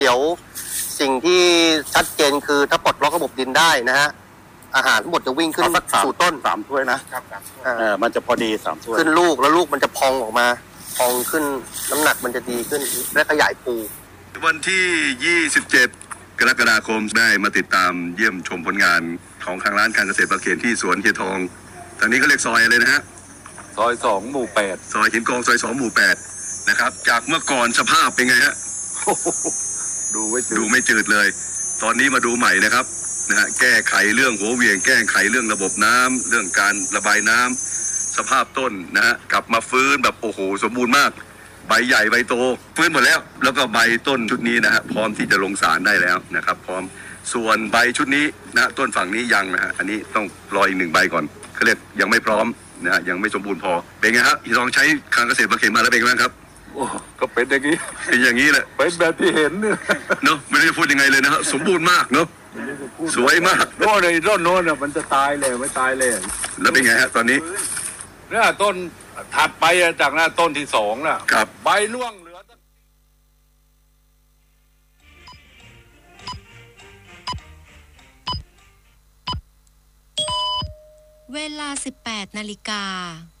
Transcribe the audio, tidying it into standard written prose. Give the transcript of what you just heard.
เดี๋ยวสิ่งที่ชัดเจนคือถ้าปลดล็อกระบบดินได้นะฮะอาหารทั้งหมดจะวิ่งขึ้นสู่ต้น 3 ถ้วยนะครับมันจะพอดี3 ถ้วยขึ้นลูกแล้วลูกมันจะพองออกมาพองขึ้นน้ำหนักมันจะดีขึ้นและขยายภูวันที่27กรกฎาคมได้มาติดตามเยี่ยมชมผลงานของทางร้านการเกษตรประเคนที่สวนเฮียทองทางนี้ก็เรียกซอยอะไรนะฮะซอย2 หมู่ 8 ซอยหินกองซอย2 หมู่ 8นะครับจากเมื่อก่อนสภาพเป็นไงฮะดูไม่จืดเลยตอนนี้มาดูใหม่นะครับนะฮะแก้ไขเรื่องหัวเวียงแก้ไขเรื่องระบบน้ำเรื่องการระบายน้ำสภาพต้นนะฮะกลับมาฟื้นแบบโอ้โหสมบูรณ์มากใบใหญ่ใบโตฟื้นหมดแล้วก็ใบต้นชุดนี้นะฮะพร้อมที่จะลงสารได้แล้วนะครับพร้อมส่วนใบชุดนี้นะต้นฝั่งนี้ยังนะฮะอันนี้ต้องรออีก1 ใบก่อนเขาเรียกยังไม่พร้อมนะฮะยังไม่สมบูรณ์พอเป็นไงครับลองใช้การเกษตรประเคนมาแล้วเป็นไงบ้างครับก็เป็นอย่างนี้แหละเป็นแบบที่เห็นเนี่ยเนาะไม่ได้พูดยังไงเลยนะฮะสมบูรณ์มากเนาะสวยมากโน่นในต้นโน้นมันจะตายเลยไม่ตายเลยแล้วเป็นไงฮะตอนนี้เนี่ยต้นถัดไปจากหน้าต้นที่2น่ะครับใบร่วงเหลือเวลา 18 นาฬิกา